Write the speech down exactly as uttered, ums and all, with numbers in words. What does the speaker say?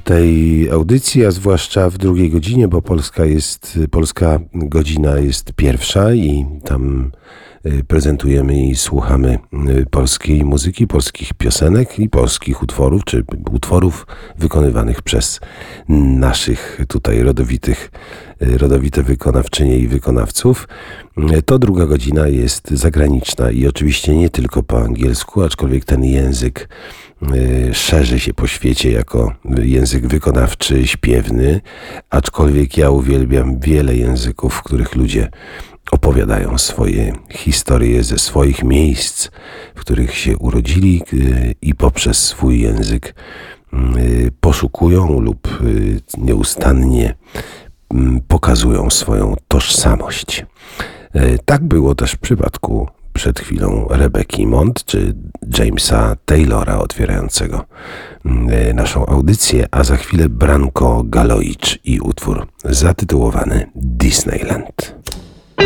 tej audycji, a zwłaszcza w drugiej godzinie, bo Polska jest, polska godzina jest pierwsza i tam prezentujemy i słuchamy polskiej muzyki, polskich piosenek i polskich utworów, czy utworów wykonywanych przez naszych tutaj rodowitych, rodowite wykonawczynie i wykonawców. To druga godzina jest zagraniczna i oczywiście nie tylko po angielsku, aczkolwiek ten język szerzy się po świecie jako język wykonawczy, śpiewny, aczkolwiek ja uwielbiam wiele języków, w których ludzie opowiadają swoje historie ze swoich miejsc, w których się urodzili i poprzez swój język poszukują lub nieustannie pokazują swoją tożsamość. Tak było też w przypadku przed chwilą Rebeki Mond czy Jamesa Taylora otwierającego naszą audycję, a za chwilę Branko Galoicz i utwór zatytułowany Disneyland.